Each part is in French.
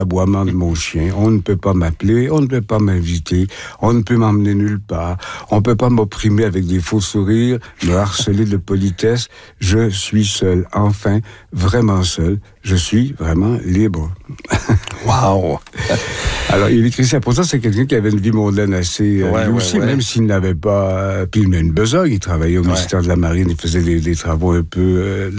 l'aboiement de mon chien. On ne peut pas m'appeler, on ne peut pas m'inviter, on ne peut m'emmener nulle part, on ne peut pas m'opprimer avec des faux sourires, me harceler de politesse. Je suis seul, enfin, vraiment seul. Je suis vraiment libre. Wow! Alors, il écrit ça. Pourtant, c'est quelqu'un qui avait une vie mondaine assez... lui aussi, même s'il n'avait pas... puis il met une besogne. Il travaillait au ministère de la Marine. Il faisait des travaux un peu...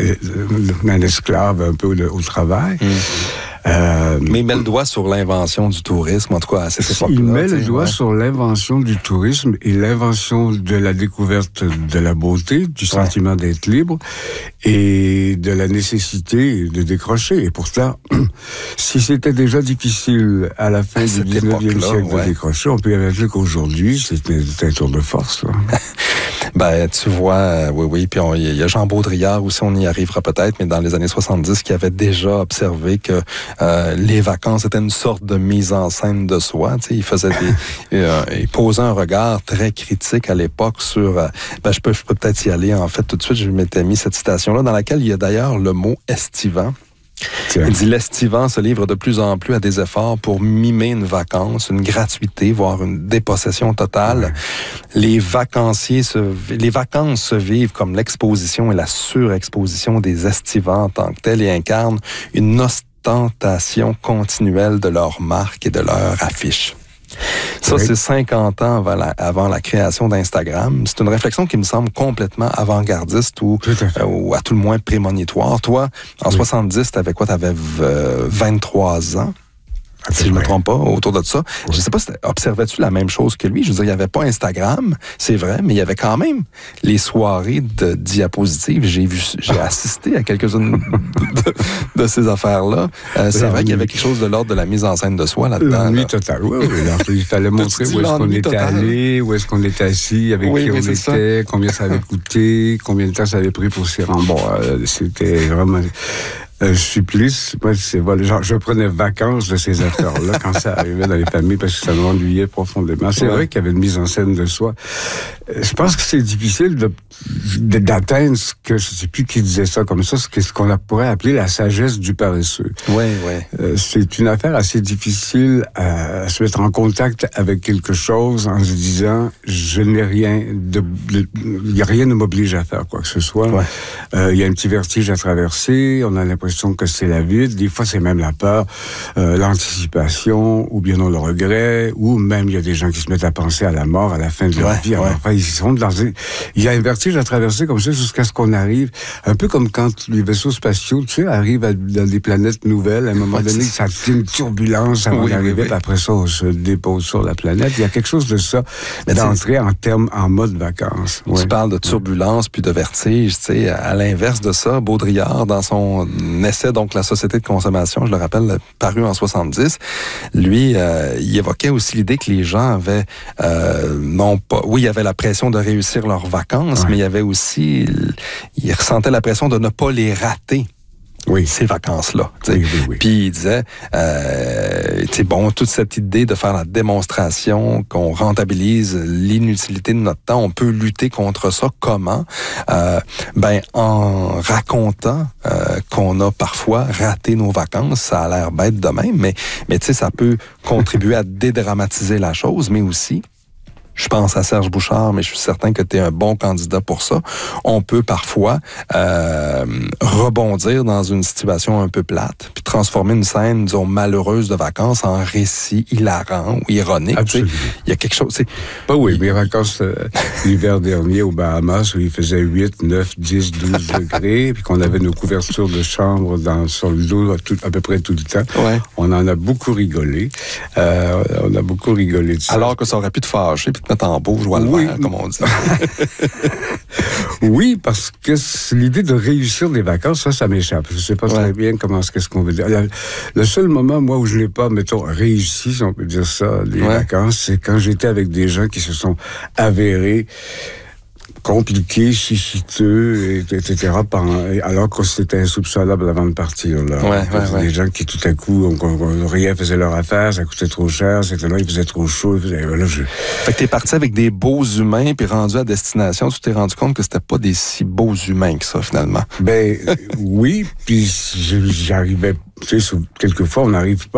un esclave un peu au travail. Mais il met le doigt sur l'invention du tourisme, en tout cas à cette époque-là. Il met le doigt sur l'invention du tourisme et l'invention de la découverte de la beauté, du sentiment d'être libre et de la nécessité de décrocher. Et pour cela, si c'était déjà difficile à la fin du 19e siècle de décrocher, on peut imaginer qu'aujourd'hui, c'est un tour de force. Ben, tu vois, oui. Puis il y a Jean Baudrillard aussi, on y arrivera peut-être, mais dans les années 70, qui avait déjà observé que les vacances étaient une sorte de mise en scène de soi. Tu sais, il faisait il posait un regard très critique à l'époque sur... je peux peut-être y aller, en fait, tout de suite. Je m'étais mis cette citation-là, dans laquelle il y a d'ailleurs le mot « estivant ». Il dit « L'estivant se livre de plus en plus à des efforts pour mimer une vacance, une gratuité, voire une dépossession totale. Les vacances se vivent comme l'exposition et la surexposition des estivants en tant que tels et incarnent une ostentation continuelle de leur marque et de leur affiche. » Ça, c'est 50 ans avant la création d'Instagram. C'est une réflexion qui me semble complètement avant-gardiste ou à tout le moins prémonitoire. Toi, en 70, t'avais quoi? T'avais 23 ans. Si je me trompe pas, autour de ça. Oui. Je sais pas, observais-tu la même chose que lui? Je veux dire, il n'y avait pas Instagram, c'est vrai, mais il y avait quand même les soirées de diapositives. J'ai assisté à quelques-unes de ces affaires-là. C'est vrai qu'il y avait quelque chose de l'ordre de la mise en scène de soi là-dedans. L'ennui total, oui. Il fallait montrer où est-ce qu'on était allé, où est-ce qu'on était assis, avec qui on était, combien ça avait coûté, combien de temps ça avait pris pour s'y rendre. Bon, c'était vraiment... supplice. Moi, je prenais vacances de ces affaires-là quand ça arrivait dans les familles parce que ça m'ennuyait profondément. C'est vrai qu'il y avait une mise en scène de soi. Je pense que c'est difficile d'atteindre ce que, je sais plus qui disait ça comme ça, ce qu'on pourrait appeler la sagesse du paresseux. Oui. C'est une affaire assez difficile à se mettre en contact avec quelque chose en se disant, il y a rien ne m'oblige à faire quoi que ce soit. Il y a un petit vertige à traverser, on a l'impression que c'est la vide. Des fois, c'est même la peur, l'anticipation, ou bien non le regret, ou même il y a des gens qui se mettent à penser à la mort à la fin de leur vie. Alors, enfin, il y a un vertige à traverser comme ça jusqu'à ce qu'on arrive, un peu comme quand les vaisseaux spatiaux, tu sais, arrivent dans des planètes nouvelles. À un moment donné, ça fait une turbulence avant d'arriver, puis après ça, on se dépose sur la planète. Il y a quelque chose de ça, d'entrer en mode vacances. Tu parles de turbulence puis de vertige, tu sais, à l'inverse de ça, Baudrillard, dans son essai, donc La société de consommation, je le rappelle, paru en 70, lui, il évoquait aussi l'idée que les gens avaient, il y avait la pression de réussir leurs vacances, mais il y avait aussi, il ressentait la pression de ne pas les rater. Ces vacances-là. Oui. Puis il disait, toute cette idée de faire la démonstration qu'on rentabilise l'inutilité de notre temps, on peut lutter contre ça. Comment? En racontant qu'on a parfois raté nos vacances. Ça a l'air bête de même, mais ça peut contribuer à dédramatiser la chose, mais aussi... Je pense à Serge Bouchard, mais je suis certain que tu es un bon candidat pour ça. On peut parfois rebondir dans une situation un peu plate, puis transformer une scène, disons, malheureuse de vacances en récit hilarant ou ironique. Absolument. Il y a quelque chose... mes vacances l'hiver dernier aux Bahamas, où il faisait 8, 9, 10, 12 degrés, puis qu'on avait nos couvertures de chambre sur le dos à peu près tout le temps. On en a beaucoup rigolé. De ça. Alors que ça aurait pu te fâcher, puis te mettre en beau, joie le vert, comme on dit. Oui, parce que l'idée de réussir des vacances, ça m'échappe. Je ne sais pas très bien qu'est-ce qu'on veut dire. Le seul moment, moi, où je n'ai pas, mettons, réussi, si on peut dire ça, les vacances, c'est quand j'étais avec des gens qui se sont avérés compliqué, chichiteux, etc. Alors que c'était insoupçonnable avant de partir. Des gens qui, tout à coup, rien faisait leur affaire, ça coûtait trop cher, c'était là, il faisait trop chaud. Fait que t'es parti avec des beaux humains, puis rendu à destination, tu t'es rendu compte que c'était pas des si beaux humains que ça, finalement. Oui, puis j'arrivais, quelquefois, on n'arrive pas